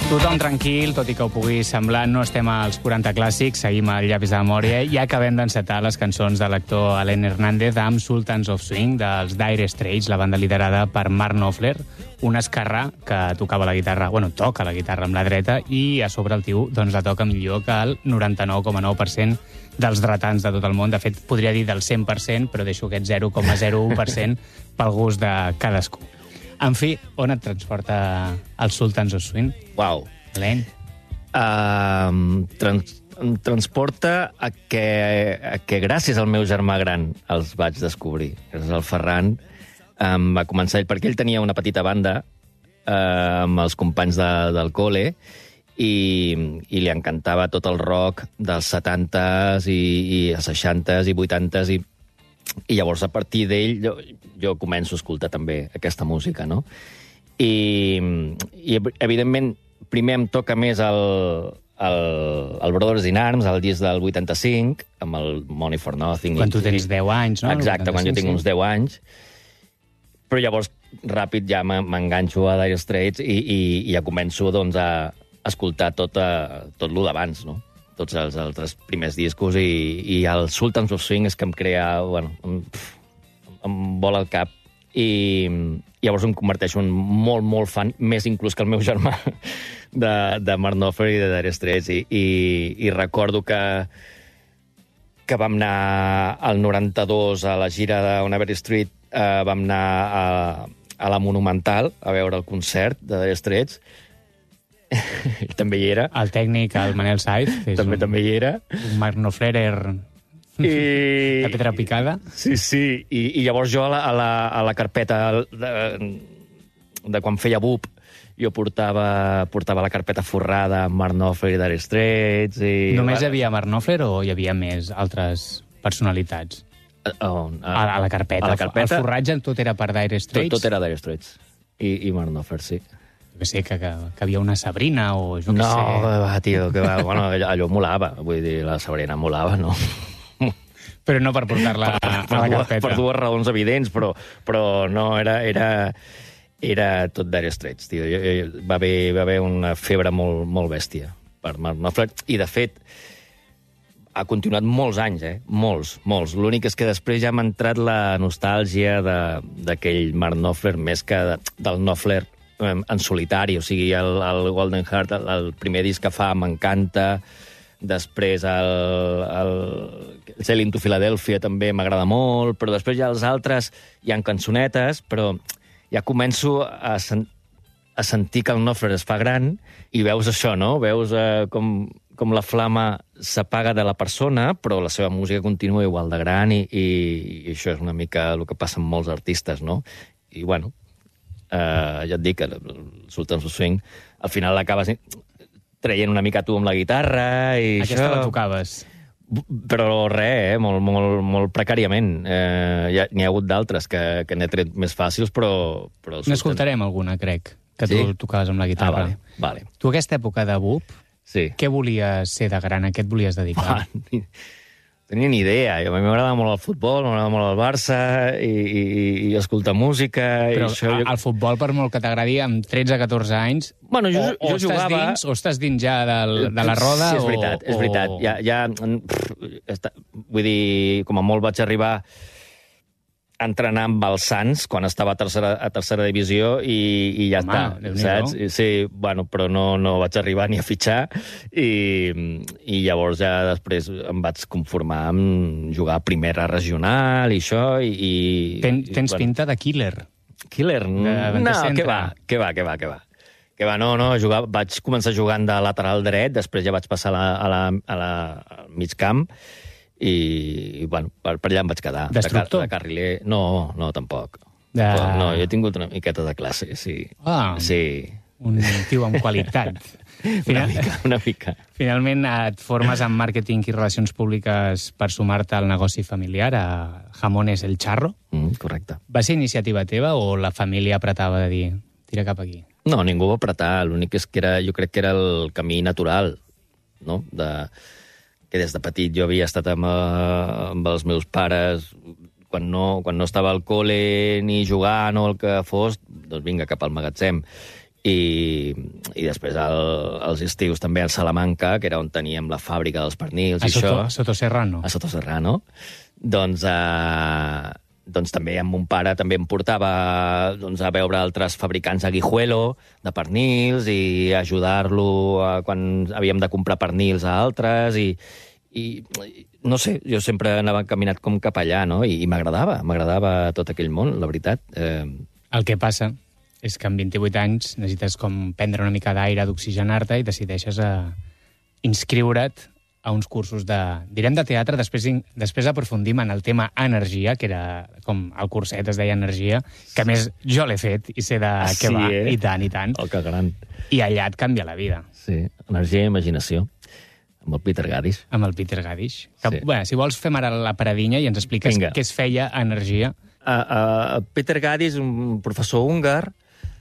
Tothom tranquil, tot i que ho pugui semblar, no estem als 40 clàssics, seguim al llapis de memòria i acabem d'encetar les cançons de l'actor Alain Hernández amb Sultans of Swing dels Dire Straits, la banda liderada per Mark Knopfler, un esquerrà que tocava la guitarra, toca la guitarra amb la dreta i a sobre el tio doncs, la toca millor que el 99,9% dels dretans de tot el món. De fet, podria dir del 100%, però deixo aquest 0,01% pel gust de cadascú. En fi, on et transporta els Sultans of Swing? Uau. Alain? Transporta a que gràcies al meu germà gran els vaig descobrir. Gràcies al Ferran va començar ell, perquè ell tenia una petita banda amb els companys del col·le i li encantava tot el rock dels 70s i 60s i 80s i llavors a partir d'ell jo començo a escoltar també aquesta música, no? I evidentment primer em toca més el Brothers in Arms, el disc del 85, amb el Money for Nothing. Quan tu tens 10 anys, no? Exacte, quan jo tinc uns 10 anys. Però llavors, ràpid, ja m'enganxo a Dire Straits i ja començo doncs, a escoltar tot lo d'abans, no? Tots els altres primers discos i el Sultans of Swing és que em crea... em vola el cap i llavors em converteixo en molt, molt fan, més inclús que el meu germà de Mark Knopfler i de Dire Straits i recordo que vam anar al 92 a la gira d'On Every Street, vam anar a la Monumental a veure el concert de Dire Straits. Ell també hi era. El tècnic, el Manel Saiz. També hi era. Un Mark Knopfler de pedra picada. Sí. I llavors jo a la carpeta de quan feia BUP, jo portava la carpeta forrada amb Mark Knopfler i Dire Straits. Només hi havia Mark Knopfler o hi havia més altres personalitats? A la carpeta. El forratge tot era per Dire Straits? Tot era Dire Straits. I Mark Knopfler, sí. Que sé, que havia una Sabrina o jo què sé... No, tio, que va, allò molava. Vull dir, la Sabrina molava, no? Però no per portar-la a la carpeta. Per dues raons evidents, però no, era tot Dire Straits, tio. Va haver una febre molt bèstia per Mark Knopfler. I, de fet, ha continuat molts anys, molts. L'únic és que després ja m'ha entrat la nostàlgia d'aquell Mark Knopfler més que del Knopfler en solitari, o sigui, el Golden Heart, el primer disc que fa, m'encanta. Després el Sailing to Philadelphia també m'agrada molt, però després ja els altres hi ha cançonetes, però ja començo a sentir que el Knopfler es fa gran i veus això, no? Veus com la flama s'apaga de la persona, però la seva música continua igual de gran i això és una mica el que passa amb molts artistes, no? I, bueno, ja et dic que el Sultans of Swing al final l'acabes traient una mica tu amb la guitarra i aquesta això... la tocaves? Però res, molt precàriament. N'hi ha hagut d'altres que n'he tret més fàcils, però N'escoltarem alguna, crec, que tu tocaves amb la guitarra. Vale. Tu aquesta època de BUP, què volies ser de gran? A què et volies dedicar? Tenia ni idea. A mi m'agrada molt el futbol, m'agrada molt el Barça i escoltar música. Però el futbol, per molt que t'agradi, amb 13-14 anys... Bueno, jo jugava... O estàs dins ja de la roda? Sí, és veritat. Vull dir, com a molt vaig arribar a entrenar amb els Sants quan estava a tercera divisió i ja està, saps? Sí, bueno, però no vaig arribar ni a fitxar i llavors ja després em vaig conformar amb jugar a primera regional i això i... Tens pinta de killer. Killer? No, què va, no, vaig començar jugant de lateral dret, després ja vaig passar a la mig camp i, bueno, per allà em vaig quedar. Destructor? De carriler. No, tampoc. No, jo he tingut una miqueta de classe, sí. Sí. Un tio amb qualitat. Una mica. Finalment et formes en màrqueting i relacions públiques per sumar-te al negoci familiar, a Jamones El Charro. Correcte. Va ser iniciativa teva o la família apretava de dir, tira cap aquí? No, ningú va apretar. L'únic és que jo crec que era el camí natural, no?, que des de petit jo havia estat amb els meus pares quan no estava al col·le ni jugant o el que fos, doncs vinga, cap al magatzem. I I després els estius també al Salamanca, que era on teníem la fàbrica dels pernils i això. A Sotoserrano. A Sotoserrano. Doncs també amb mon pare també em portava a veure altres fabricants a Guijuelo de pernils i ajudar-lo quan havíem de comprar pernils a altres i no sé, jo sempre anava caminat com cap allà, no? I m'agradava tot aquell món, la veritat. El que passa és que amb 28 anys necessites com prendre una mica d'aire, d'oxigenar-te i decideixes inscriure't a uns cursos de teatre, després aprofundim en el tema energia, que era com el curset es deia energia, que a més jo l'he fet i sé de què va, i tant. Oh, que gran. I allà et canvia la vida. Sí, energia i imaginació. Amb el Peter Gadish. Amb el Peter Gadish. Que, sí. Bé, si vols fem ara la paradinya i ens expliques què es feia a energia. Peter Gadish, un professor húngar,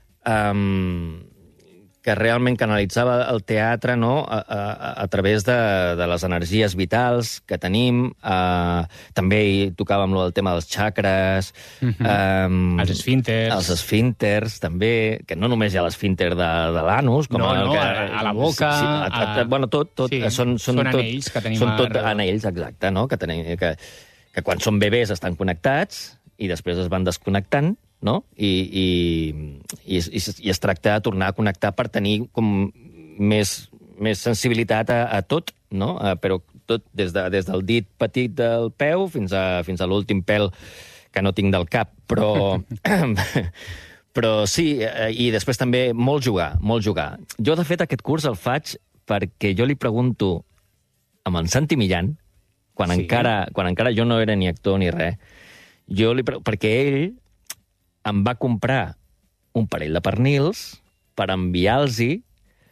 que realment canalitzava el teatre, no?, a través de les energies vitals que tenim. També hi tocàvem el tema dels xacres. Els esfínters. Els esfínters, també, que no només hi ha l'esfínter de l'anus. A la boca. Sí, bueno, tot. Sí, són anells que tenim. Són tot anells, exacte, no?, que quan són bebès estan connectats i després es van desconnectant, no? I es tracta de tornar a connectar per tenir com més sensibilitat a tot, no? Però tot des del dit petit del peu fins a l'últim pèl que no tinc del cap. Però sí, i després també molt jugar. Jo, de fet, aquest curs el faig perquè jo li pregunto amb en Santi Millán, quan encara jo no era ni actor ni res, perquè ell em va comprar un parell de pernils per enviar-los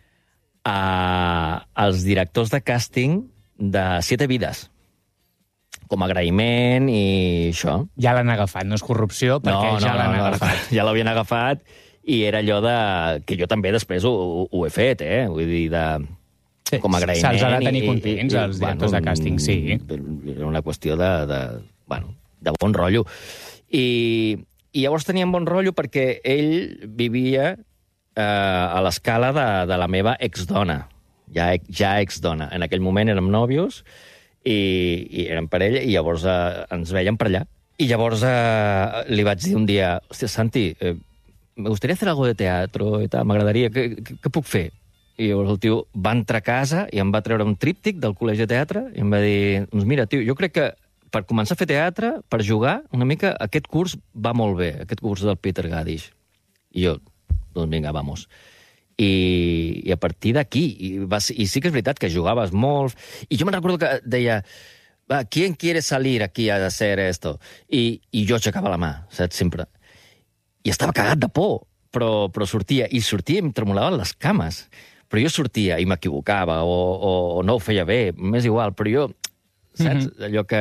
als directors de càsting de 7 vides, com a agraïment i això. Ja l'han agafat, no és corrupció, perquè l'han agafat. Ja l'havien agafat i era allò que jo també després ho he fet, vull dir, com a agraïment. Se'ls ha de tenir contents, els directors de càsting, sí. Era una qüestió de bon rotllo. I llavors teníem bon rotllo perquè ell vivia a l'escala de la meva exdona, ja exdona. En aquell moment érem nòvios i érem parella i llavors ens veiem per allà. I llavors li vaig dir un dia, hòstia, Santi, me gustaría hacer algo de teatro i tal, m'agradaria, què puc fer? I llavors el tio va entrar a casa i em va treure un tríptic del col·legi de teatre i em va dir, doncs mira, tio, jo crec que per començar a fer teatre, per jugar, una mica, aquest curs va molt bé, aquest curs del Peter Gadish. I jo, doncs vinga, vamos. I a partir d'aquí, i sí que és veritat que jugaves molt, i jo me'n recordo que deia, va, ¿quién quiere salir aquí a hacer esto? I jo aixecava la mà, saps, sempre. I estava cagat de por, però sortia, i em tremolaven les cames. Però jo sortia i m'equivocava, o no ho feia bé, m'és igual, però jo, saps, allò que...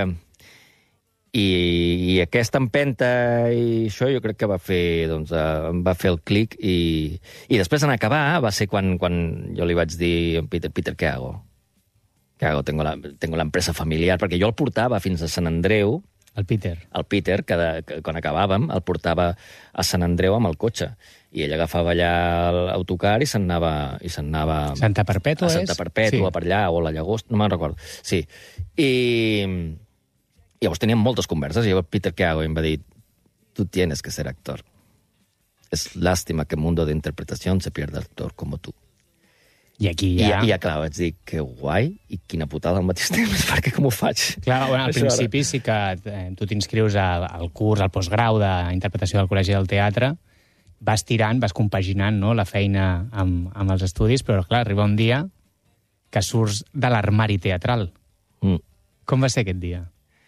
I aquesta empenta i això jo crec que va fer el clic i després en acabar va ser quan jo li vaig dir a Peter, ¿qué hago? ¿Qué hago? Tengo la empresa familiar, perquè jo el portava fins a Sant Andreu. El Peter, que quan acabàvem, el portava a Sant Andreu amb el cotxe. I ell agafava allà l'autocar i se'n anava... Santa Perpètua, a Santa Perpètua, per allà, o la Llagosta, no me'n recordo. Sí. I llavors teníem moltes converses, i llavors Peter, ¿qué hago? I em va dir, tú tienes que ser actor. Es lástima que el mundo de interpretación se pierda actor como tú. I aquí ja... I clar, vaig dir, que guai, i quina putada al mateix temps, perquè com ho faig? Clar, bueno, al principi sí que tu t'inscrius al curs, al postgrau d'interpretació del Col·legi del Teatre, vas tirant, vas compaginant, no?, la feina amb els estudis, però clar, arriba un dia que surts de l'armari teatral. Com va ser aquest dia?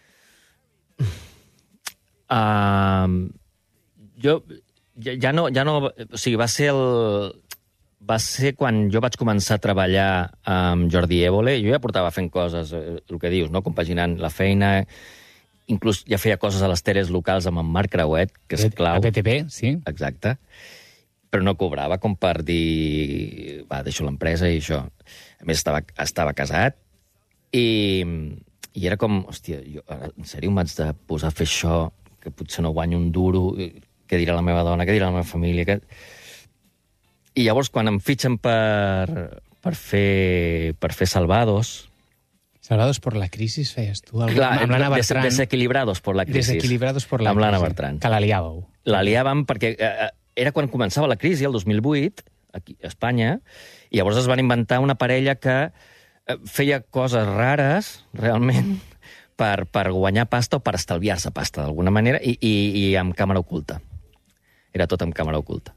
Jo ja no... O sigui, va ser quan jo vaig començar a treballar amb Jordi Évole. Jo ja portava fent coses, el que dius, no? Compaginant la feina. Inclús ja feia coses a les teles locals amb en Marc Creuet, que és clau. A BTV, sí. Exacte. Però no cobrava com per dir, va, deixo l'empresa i això. A més, estava casat i era com, hòstia, jo, en sèrio m'haig de posar a fer això, que potser no guanyo un duro, què dirà la meva dona, què dirà la meva família, I llavors, quan em fitxen per fer Salvados... Salvados por la crisis, feies tu? Clar, amb l'Anna Bertran. Desequilibrados por la crisis. Desequilibrados por la amb l'Anna crisis. Bertran. Que la liàveu. La liàvem perquè era quan començava la crisi, el 2008, aquí a Espanya, i llavors es van inventar una parella que feia coses rares, realment, per guanyar pasta o per estalviar-se pasta, d'alguna manera, i amb càmera oculta. Era tot amb càmera oculta.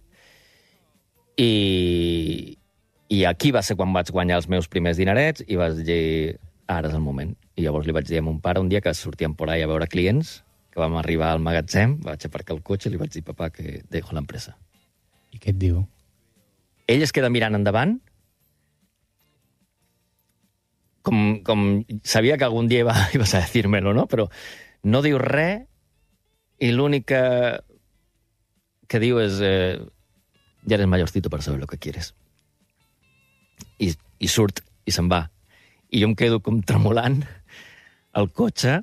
I aquí va ser quan vaig guanyar els meus primers dinerets i vaig dir, ara és el moment. I llavors li vaig dir a mon pare un dia que sortíem por ahí a veure clients, que vam arribar al magatzem, vaig aparcar el cotxe i li vaig dir, papà, que dejo l'empresa. I què et diu? Ell es queda mirant endavant, com sabia que algun dia ibas a decírmelo, no? Però no diu res i l'únic que diu és ja eres mayorcito para saber lo que quieres. I surt i se'n va. I jo em quedo com tremolant al cotxe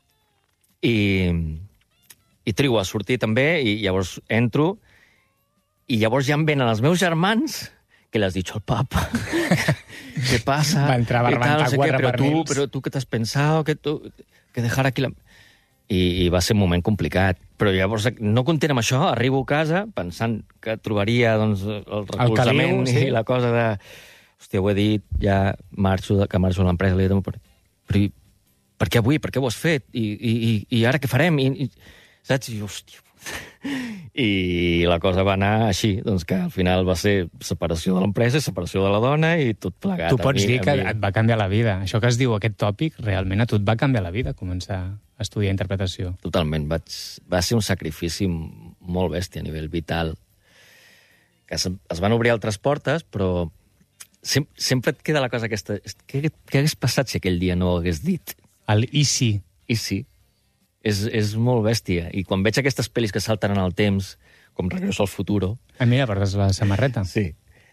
i trigo a sortir també i llavors entro i llavors ja em venen els meus germans que le has dicho al papa. ¿Qué pasa? Va entrar a barbantar quatre barrils. Pero tú, ¿qué te has pensado? Que dejar aquí la... I va ser un moment complicat. Però llavors, no content amb això, arribo a casa pensant que trobaria doncs, el recolzament sí. I la cosa de... Hòstia, ho he dit, ja marxo de l'empresa. Però per què avui? Per què ho has fet? I ara què farem? Saps? I, hòstia... I la cosa va anar així, doncs que al final va ser separació de l'empresa, separació de la dona i tot plegat. Tu pots dir que et va canviar la vida. Això que es diu, aquest tòpic, realment a tu et va canviar la vida, començar a estudiar interpretació. Totalment. Va ser un sacrifici molt bèstia a nivell vital. Que es van obrir altres portes, però sempre et queda la cosa aquesta... Què hagués passat si aquell dia no ho hagués dit? El i sí. I sí. És molt bèstia. I quan veig aquestes pel·lis que salten en el temps, com Regreso al futuro... Mira, portes la samarreta. Sí.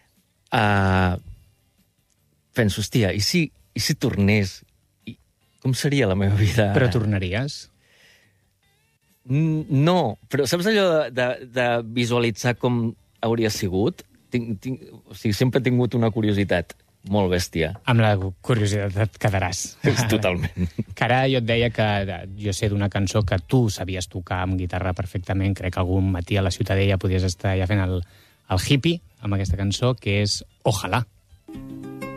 Penso, hòstia, i si tornés? Com seria la meva vida? Però tornaries? No, però saps allò de visualitzar com hauria sigut? O sigui, sempre he tingut una curiositat molt bèstia. Amb la curiositat et quedaràs. Totalment. Que ara jo et deia que jo sé d'una cançó que tu sabies tocar amb guitarra perfectament. Crec que algun matí a la Ciutadella podies estar ja fent el hippie amb aquesta cançó, que és Ojalá.